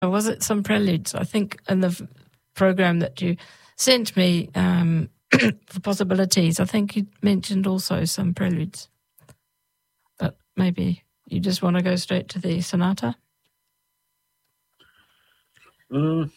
was it some preludes? I think in the program that you sent me for possibilities, I think you mentioned also some preludes. But maybe you just want to go straight to the sonata? I